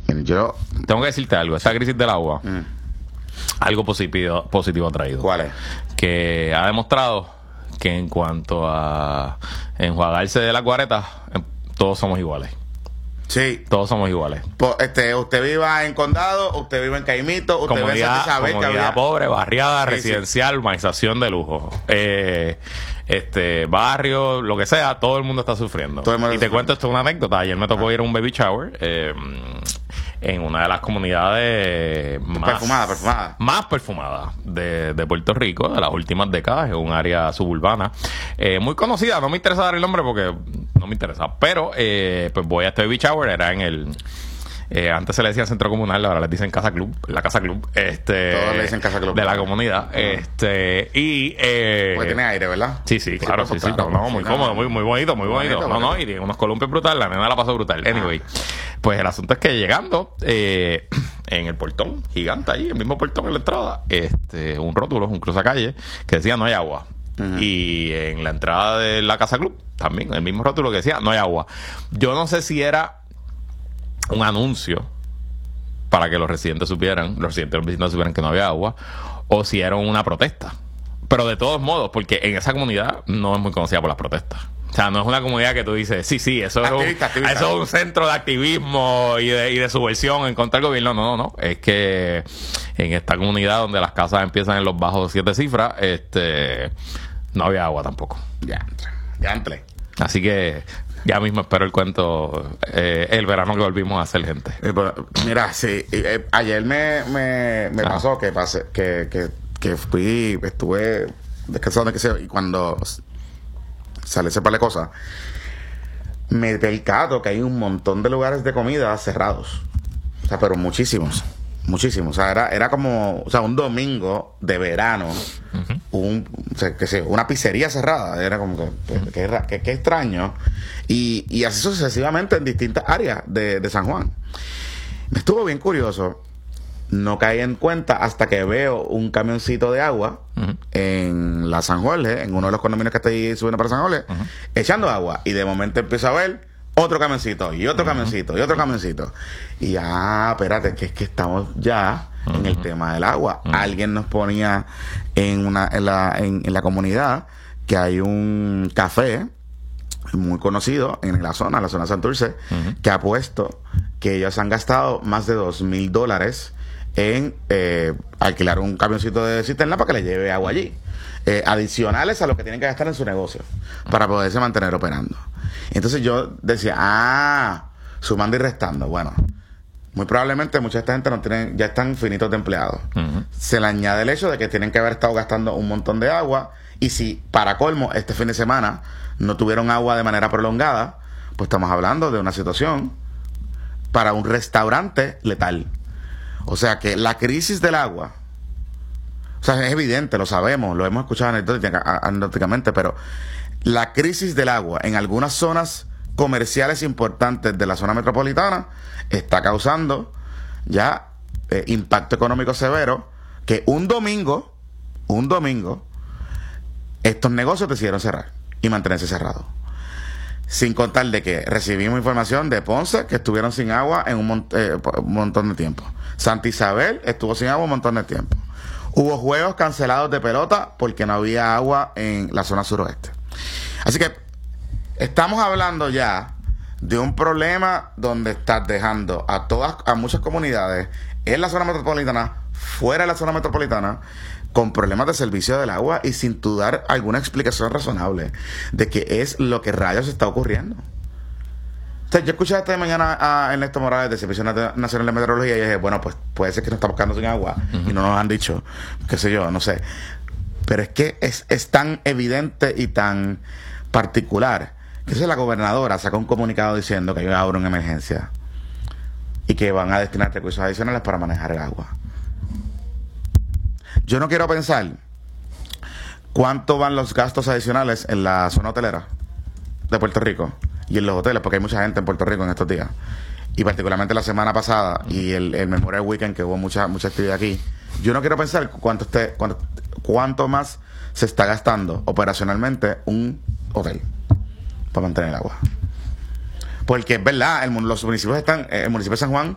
Yo tengo que decirte algo. Esta crisis del agua, algo positivo ha traído. ¿Cuál es? Que ha demostrado que en cuanto a enjuagarse de la guareta, todos somos iguales. Sí. Todos somos iguales. Usted viva en Condado, usted vive en Caimito, usted vive en Santa Isabel, comunidad pobre, barriada, sí, residencial, urbanización de lujo. Barrio, lo que sea, todo el mundo está sufriendo. Y te cuento esto, una anécdota. Ayer me tocó ir a un baby shower en una de las comunidades más perfumadas de Puerto Rico, de las últimas décadas, en un área suburbana muy conocida. No me interesa dar el nombre porque no me interesa, pero pues voy a este baby shower. Era en el antes se le decía centro comunal, ahora les dicen casa club, la casa club, todos le dicen casa club de la comunidad, porque tiene aire, ¿verdad? Sí, claro, sí, claro. No, muy cómodo, muy bonito. No, y unos columpios brutales, la nena la pasó brutal. Anyway, pues el asunto es que llegando en el portón gigante ahí, el mismo portón en la entrada, un rótulo, un cruzacalle que decía no hay agua. Y en la entrada de la casa club también el mismo rótulo que decía no hay agua. Yo no sé si era un anuncio para que los residentes de los vecinos supieran que no había agua, o si era una protesta. Pero de todos modos, porque en esa comunidad no es muy conocida por las protestas. O sea, no es una comunidad que tú dices, sí, eso es un centro de activismo y de subversión en contra del gobierno. No. Es que en esta comunidad donde las casas empiezan en los bajos 7 cifras, no había agua tampoco. Ya entré. Así que ya mismo espero el cuento, el verano que volvimos a hacer, gente. Mira, sí, ayer me pasó que estuve descansando, y cuando sale ese par de cosas, me percato que hay un montón de lugares de comida cerrados. O sea, pero muchísimos. O sea, era como, un domingo de verano, una pizzería cerrada. Era como que extraño. Y así sucesivamente en distintas áreas de San Juan. Me estuvo bien curioso. No caí en cuenta hasta que veo un camioncito de agua en la San Jorge, en uno de los condominios que estoy subiendo para San Jorge, echando agua. Y de momento empiezo a ver otro camioncito y otro camioncito y otro camioncito. Y espérate, que es que estamos ya en el tema del agua. Alguien nos ponía en la comunidad que hay un café muy conocido en la zona de Santurce, que ha puesto que ellos han gastado más de $2,000 en alquilar un camioncito de cisterna para que le lleve agua allí, adicionales a lo que tienen que gastar en su negocio para poderse mantener operando. Entonces yo decía, sumando y restando. Bueno, muy probablemente mucha de esta gente ya están finitos de empleados. Se le añade el hecho de que tienen que haber estado gastando un montón de agua, y si para colmo este fin de semana no tuvieron agua de manera prolongada, pues estamos hablando de una situación para un restaurante letal. O sea que la crisis del agua, es evidente, lo sabemos, lo hemos escuchado anecdóticamente, pero la crisis del agua en algunas zonas comerciales importantes de la zona metropolitana está causando ya impacto económico severo, que un domingo estos negocios decidieron cerrar y mantenerse cerrados. Sin contar de que recibimos información de Ponce que estuvieron sin agua en un montón de tiempo. Santa Isabel estuvo sin agua un montón de tiempo. Hubo juegos cancelados de pelota porque no había agua en la zona suroeste. Así que estamos hablando ya de un problema donde estás dejando a muchas comunidades en la zona metropolitana, fuera de la zona metropolitana, con problemas de servicio del agua y sin tú dar alguna explicación razonable de qué es lo que rayos está ocurriendo. O sea, yo escuché esta mañana a Ernesto Morales del Servicio Nacional de Meteorología y dije, bueno, pues puede ser que nos estamos quedando sin agua y no nos han dicho, qué sé yo, no sé. Pero es que es tan evidente y tan particular que la gobernadora sacó un comunicado diciendo que hay ahora una emergencia y que van a destinar recursos adicionales para manejar el agua. Yo no quiero pensar cuánto van los gastos adicionales en la zona hotelera de Puerto Rico y en los hoteles, porque hay mucha gente en Puerto Rico en estos días, y particularmente la semana pasada y el Memorial Weekend, que hubo mucha actividad aquí. Yo no quiero pensar cuánto más se está gastando operacionalmente un hotel para mantener el agua. Porque es verdad, los municipios el municipio de San Juan